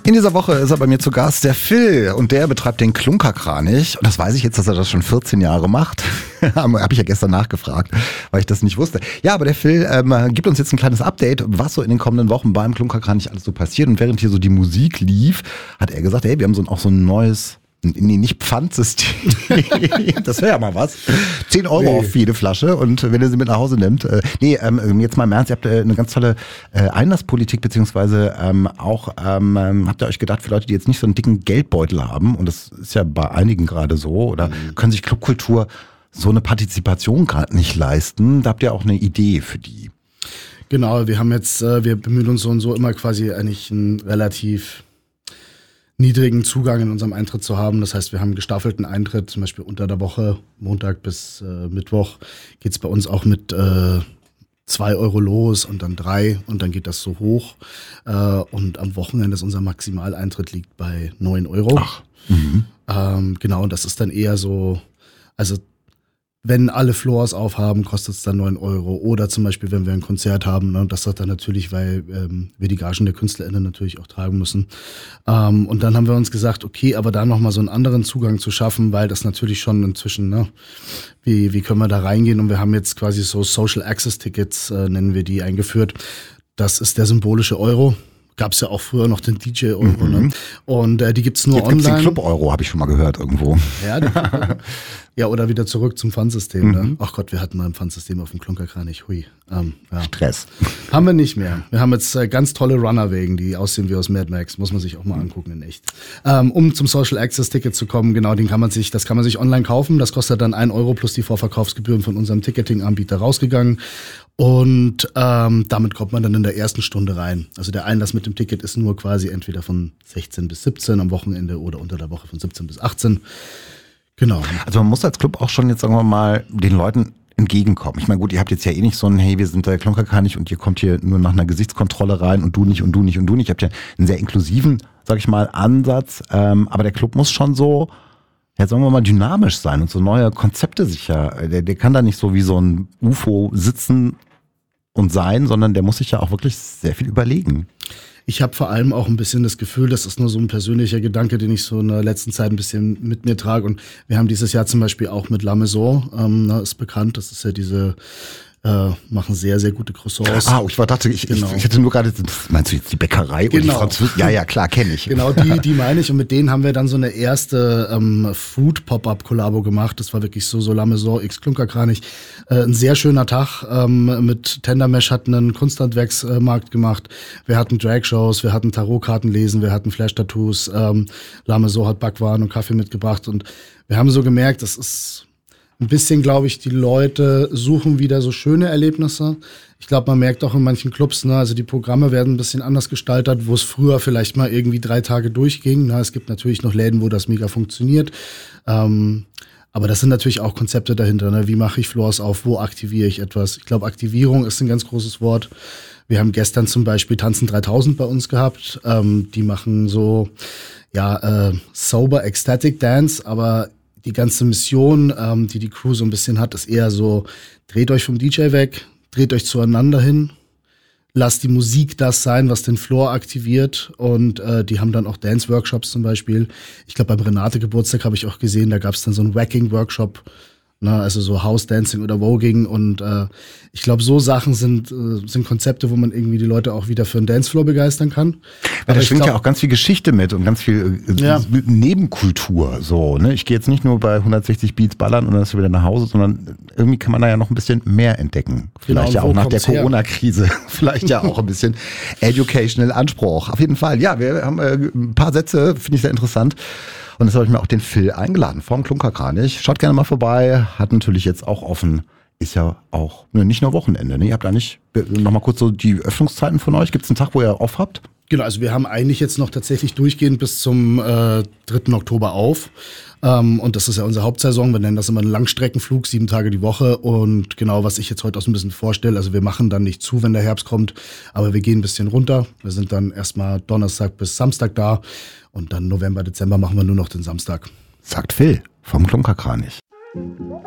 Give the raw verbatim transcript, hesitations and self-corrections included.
In dieser Woche ist er bei mir zu Gast, der Phil, und der betreibt den Klunkerkranich. Und das weiß ich jetzt, dass er das schon vierzehn Jahre macht. Habe ich ja gestern nachgefragt, weil ich das nicht wusste. Ja, aber der Phil ähm, gibt uns jetzt ein kleines Update, was so in den kommenden Wochen beim Klunkerkranich alles so passiert. Und während hier so die Musik lief, hat er gesagt, hey, wir haben so, auch so ein neues... Nee, nicht Pfandsystem. Das wäre ja mal was. zehn Euro nee. Auf jede Flasche und wenn ihr sie mit nach Hause nimmt. Äh, nee, ähm, jetzt mal im Ernst, ihr habt äh, eine ganz tolle äh, Einlasspolitik, beziehungsweise ähm, auch ähm, habt ihr euch gedacht, für Leute, die jetzt nicht so einen dicken Geldbeutel haben, und das ist ja bei einigen gerade so, oder mhm. können sich Clubkultur so eine Partizipation gerade nicht leisten, da habt ihr auch eine Idee für die. Genau, wir haben jetzt, äh, wir bemühen uns so und so immer quasi eigentlich ein relativ niedrigen Zugang in unserem Eintritt zu haben. Das heißt, wir haben einen gestaffelten Eintritt, zum Beispiel unter der Woche, Montag bis äh, Mittwoch, geht es bei uns auch mit äh, zwei Euro los und dann drei und dann geht das so hoch. Äh, und am Wochenende ist unser Maximaleintritt liegt bei neun Euro. Ach. Mhm. Ähm, genau, und das ist dann eher so, also wenn alle Floors aufhaben, kostet es dann neun Euro. Oder zum Beispiel, wenn wir ein Konzert haben, ne, das sagt dann natürlich, weil ähm, wir die Gagen der KünstlerInnen natürlich auch tragen müssen. Ähm, und dann haben wir uns gesagt, okay, aber da nochmal so einen anderen Zugang zu schaffen, weil das natürlich schon inzwischen, ne, wie, wie können wir da reingehen? Und wir haben jetzt quasi so Social Access Tickets, äh, nennen wir die, eingeführt. Das ist der symbolische Euro. Gab es ja auch früher noch den D J-Euro. Mhm. Ne? Und äh, die gibt's nur Jetzt online. Jetzt gibt's den Club-Euro, habe ich schon mal gehört irgendwo. Ja, ja, oder wieder zurück zum Pfandsystem. Mhm. Ne? Ach Gott, wir hatten mal ein Pfandsystem auf dem Klunkerkranich. Hui. Ähm, ja. Stress. Haben wir nicht mehr. Wir haben jetzt äh, ganz tolle Runnerwegen, die aussehen wie aus Mad Max. Muss man sich auch mal angucken in echt. Ähm, um zum Social Access Ticket zu kommen, genau, den kann man sich, das kann man sich online kaufen. Das kostet dann ein Euro plus die Vorverkaufsgebühren von unserem Ticketing-Anbieter rausgegangen. Und ähm, damit kommt man dann in der ersten Stunde rein. Also der Einlass mit dem Ticket ist nur quasi entweder von sechzehn bis siebzehn am Wochenende oder unter der Woche von siebzehn bis achtzehn. Genau. Also man muss als Club auch schon jetzt, sagen wir mal, den Leuten entgegenkommen. Ich meine, gut, ihr habt jetzt ja eh nicht so ein, hey, wir sind der Klunkerkranich und ihr kommt hier nur nach einer Gesichtskontrolle rein und du nicht und du nicht und du nicht. Ihr habt ja einen sehr inklusiven, sag ich mal, Ansatz. Ähm, aber der Club muss schon so, ja, sagen wir mal, dynamisch sein und so neue Konzepte sicher. Der, der kann da nicht so wie so ein U F O sitzen und sein, sondern der muss sich ja auch wirklich sehr viel überlegen. Ich habe vor allem auch ein bisschen das Gefühl, das ist nur so ein persönlicher Gedanke, den ich so in der letzten Zeit ein bisschen mit mir trage. Und wir haben dieses Jahr zum Beispiel auch mit La Maison, ähm, ist bekannt, das ist ja diese, äh, machen sehr, sehr gute Croissants. Ah, ich war, dachte, ich, genau. ich, ich hätte nur gerade, meinst du jetzt die Bäckerei genau. und die Französischen? Ja, ja, klar, kenne ich. Genau, die, die meine ich. Und mit denen haben wir dann so eine erste ähm, Food-Pop-Up-Kollabo gemacht. Das war wirklich so, so La Maison x Klunkerkranich. Äh, ein sehr schöner Tag. Ähm, mit Tendermesh hatten einen Kunsthandwerksmarkt gemacht. Wir hatten Drag-Shows, wir hatten Tarotkarten lesen, wir hatten Flash-Tattoos. Ähm, La Maison hat Backwaren und Kaffee mitgebracht. Und wir haben so gemerkt, das ist ein bisschen, glaube ich, die Leute suchen wieder so schöne Erlebnisse. Ich glaube, man merkt auch in manchen Clubs, ne, also die Programme werden ein bisschen anders gestaltet, wo es früher vielleicht mal irgendwie drei Tage durchging. Na, es gibt natürlich noch Läden, wo das mega funktioniert. Ähm, aber das sind natürlich auch Konzepte dahinter. Ne? Wie mache ich Floors auf? Wo aktiviere ich etwas? Ich glaube, Aktivierung ist ein ganz großes Wort. Wir haben gestern zum Beispiel Tanzen dreitausend bei uns gehabt. Ähm, die machen so, ja, äh, sober Ecstatic Dance, aber die ganze Mission, ähm, die die Crew so ein bisschen hat, ist eher so, dreht euch vom D J weg, dreht euch zueinander hin, lasst die Musik das sein, was den Floor aktiviert, und äh, die haben dann auch Dance-Workshops zum Beispiel. Ich glaube, beim Renate-Geburtstag habe ich auch gesehen, da gab es dann so einen Wacking-Workshop, ne, also so House-Dancing oder Voging, und äh, ich glaube, so Sachen sind äh, sind Konzepte, wo man irgendwie die Leute auch wieder für einen Dancefloor begeistern kann. Weil da schwingt glaub, ja auch ganz viel Geschichte mit und ganz viel äh, ja. Nebenkultur. So, ne? Ich gehe jetzt nicht nur bei hundertsechzig Beats ballern und dann ist wieder nach Hause, sondern irgendwie kann man da ja noch ein bisschen mehr entdecken. Vielleicht genau, ja auch nach der Corona-Krise. Vielleicht ja auch ein bisschen Educational Anspruch. Auf jeden Fall. Ja, wir haben äh, ein paar Sätze, finde ich sehr interessant. Und das habe ich mir auch den Phil eingeladen vom Klunkerkranich. Schaut gerne mal vorbei. Hat natürlich jetzt auch offen. Ist ja auch ne, nicht nur Wochenende. Ne? Ihr habt da nicht, noch mal kurz so die Öffnungszeiten von euch. Gibt es einen Tag, wo ihr auf habt? Genau, also wir haben eigentlich jetzt noch tatsächlich durchgehend bis zum äh, dritten Oktober auf. Ähm, und das ist ja unsere Hauptsaison. Wir nennen das immer einen Langstreckenflug, sieben Tage die Woche. Und genau, was ich jetzt heute auch so ein bisschen vorstelle, also wir machen dann nicht zu, wenn der Herbst kommt, aber wir gehen ein bisschen runter. Wir sind dann erstmal Donnerstag bis Samstag da. Und dann November, Dezember machen wir nur noch den Samstag. Sagt Phil vom Klunkerkranich.